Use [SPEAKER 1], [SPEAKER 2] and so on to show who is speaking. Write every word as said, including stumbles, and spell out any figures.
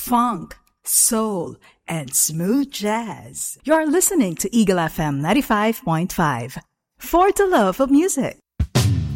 [SPEAKER 1] funk, soul, and smooth jazz. You're listening to Eagle F M ninety-five point five. For the love of music.